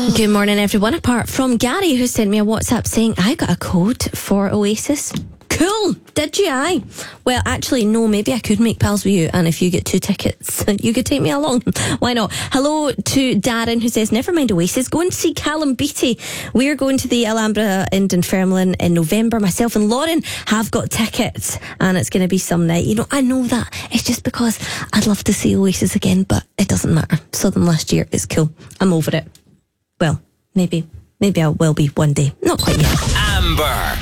Good morning, everyone. Apart from Gary, who sent me a WhatsApp saying I got a code for Oasis. Cool. Did you? Aye. Well, actually, no, maybe I could make pals with you, and if you get 2 tickets, you could take me along. Why not? Hello to Darren, who says, never mind Oasis, go and see Callum Beattie. We're going to the Alhambra in Dunfermline in November. Myself and Lauren have got tickets, and it's going to be some night. You know, I know that. It's just because I'd love to see Oasis again, but it doesn't matter. Saw them last year. It's cool. I'm over it. Well, maybe I will be one day. Not quite yet. Amber.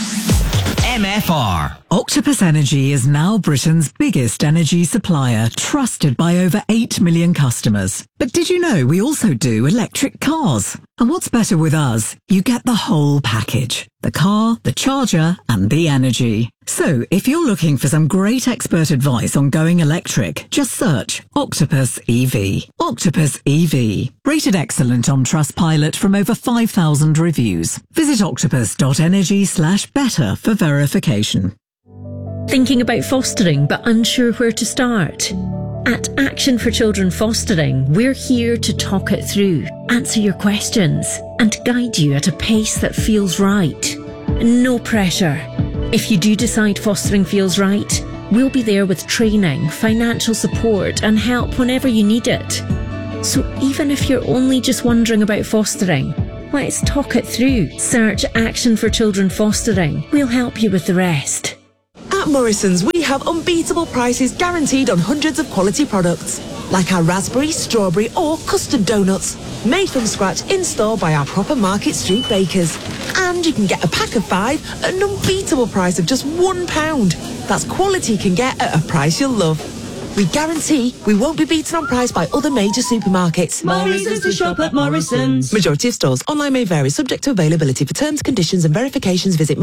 MFR. Octopus Energy is now Britain's biggest energy supplier, trusted by over 8 million customers. But did you know we also do electric cars? And what's better with us? You get the whole package. The car, the charger, and the energy. So, if you're looking for some great expert advice on going electric, just search Octopus EV. Octopus EV. Rated excellent on Trustpilot from over 5,000 reviews. Visit octopus.energy/better for verification. Thinking about fostering but unsure where to start? At Action for Children Fostering, we're here to talk it through, answer your questions, and guide you at a pace that feels right. No pressure. If you do decide fostering feels right, we'll be there with training, financial support, and help whenever you need it. So even if you're only just wondering about fostering, let's talk it through. Search Action for Children Fostering. We'll help you with the rest. At Morrison's, we have unbeatable prices guaranteed on hundreds of quality products, like our raspberry, strawberry or custard donuts, made from scratch in-store by our proper Market Street bakers. And you can get a pack of 5 at an unbeatable price of just £1. That's quality you can get at a price you'll love. We guarantee we won't be beaten on price by other major supermarkets. Morrison's to shop at Morrison's. Majority of stores. Online may vary, subject to availability. For terms, conditions and verifications, visit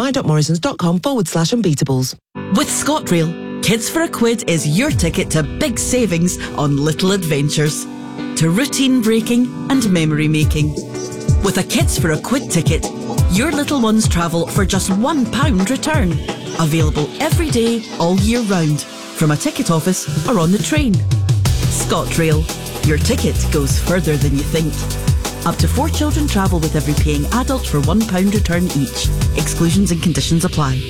my.morrisons.com/unbeatables. With ScotRail, Kids for a Quid is your ticket to big savings on little adventures, to routine breaking and memory making. With a Kids for a Quid ticket, your little ones travel for just £1 return. Available every day, all year round, from a ticket office or on the train. ScotRail, your ticket goes further than you think. Up to 4 children travel with every paying adult for £1 return each. Exclusions and conditions apply.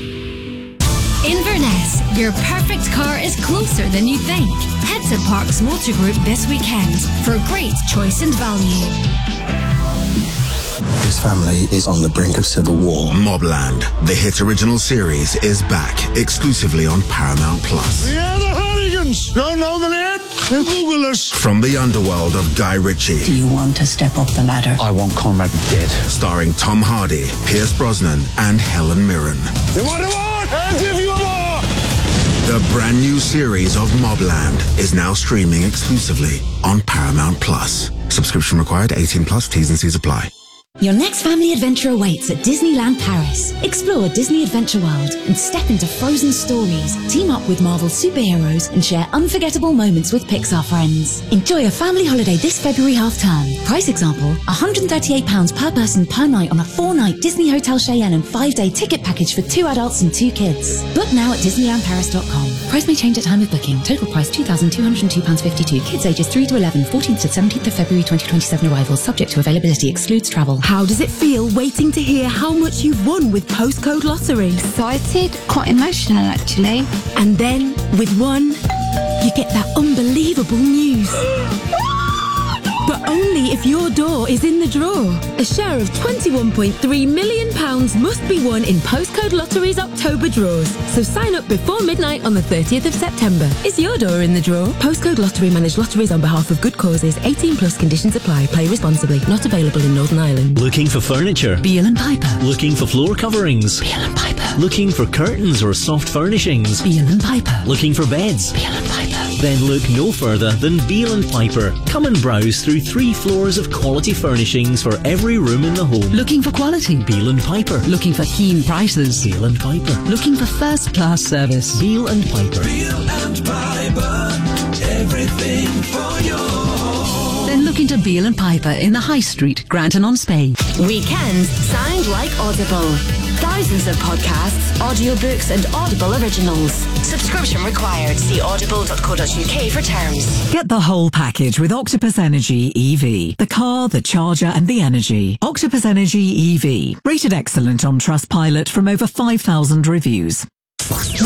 Inverness, your perfect car is closer than you think. Head to Parks Motor Group this weekend for great choice and value. His family is on the brink of civil war. Mobland, the hit original series, is back exclusively on Paramount Plus. Yeah, the Hooligans! Don't know the name? Then Google us. From the underworld of Guy Ritchie. Do you want to step up the ladder? I want Conrad dead. Starring Tom Hardy, Pierce Brosnan, and Helen Mirren. You want a war? I'll give you a war! The brand new series of Mobland is now streaming exclusively on Paramount Plus. Subscription required, 18 plus, T's and C's apply. Your next family adventure awaits at Disneyland Paris. Explore Disney Adventure World and step into frozen stories. Team up with Marvel superheroes and share unforgettable moments with Pixar friends. Enjoy a family holiday this February half-term. Price example, £138 per person per night on a 4-night Disney Hotel Cheyenne and 5-day ticket package for 2 adults and 2 kids. Book now at DisneylandParis.com. Price may change at time of booking. Total price £2,202.52. Kids ages 3 to 11, 14th to 17th of February 2027 arrivals. Subject to availability. Excludes travel. How does it feel waiting to hear how much you've won with Postcode Lottery? Excited, quite emotional actually. And then, with one, you get that unbelievable news. But only if your door is in the draw. A share of £21.3 million must be won in Postcode Lottery's October draws. So sign up before midnight on the 30th of September. Is your door in the draw? Postcode Lottery manage lotteries on behalf of good causes. 18 plus conditions apply. Play responsibly. Not available in Northern Ireland. Looking for furniture? Beale and Piper. Looking for floor coverings? Beale and Piper. Looking for curtains or soft furnishings? Beale and Piper. Looking for beds? Beale and Piper. Then look no further than Beale and Piper. Come and browse through 3 floors of quality furnishings for every room in the home. Looking for quality? Beale and Piper. Looking for keen prices? Beale and Piper. Looking for first class service? Beale and Piper. Beale and Piper. Everything for your home. Then look into Beale and Piper in the High Street, Granton-on-Spey. Weekends sound like Audible. Thousands of podcasts, audiobooks and Audible originals. Subscription required. See audible.co.uk for terms. Get the whole package with Octopus Energy EV. The car, the charger and the energy. Octopus Energy EV. Rated excellent on Trustpilot from over 5,000 reviews.